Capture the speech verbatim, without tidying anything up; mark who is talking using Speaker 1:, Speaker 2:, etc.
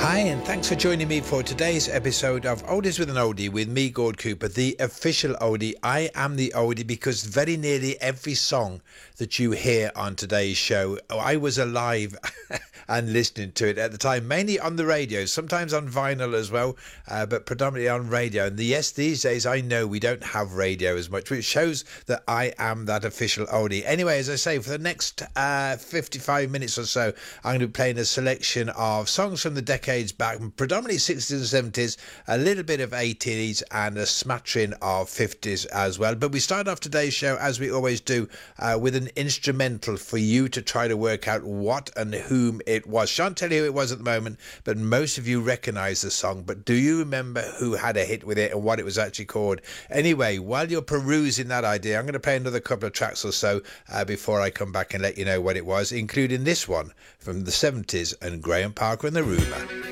Speaker 1: Hi, and thanks for joining me for today's episode of Oldies with an Oldie with me, Gord Cooper, the official Oldie. I am the Oldie because very nearly every song that you hear on today's show, I was alive and listening to it at the time, mainly on the radio, sometimes on vinyl as well, uh, but predominantly on radio. And the, yes, these days I know we don't have radio as much, which shows that I am that official Oldie. Anyway, as I say, for the next uh, fifty-five minutes or so, I'm going to be playing a selection of songs from the decades back, predominantly sixties and seventies, a little bit of eighties and a smattering of fifties as well. But we start off today's show, as we always do, uh, with an instrumental for you to try to work out what and whom it was. Shan't tell you who it was at the moment, but most of you recognise the song. But do you remember who had a hit with it and what it was actually called? Anyway, while you're perusing that idea, I'm going to play another couple of tracks or so uh, before I come back and let you know what it was, including this one from the seventies and Graham Parker and the Rumour.